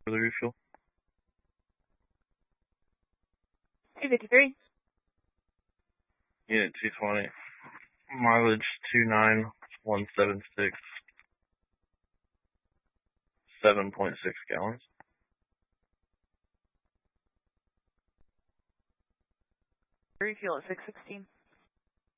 for the refuel. 253. Unit 220. Mileage 29176. 7.6 gallons. Refuel at 616.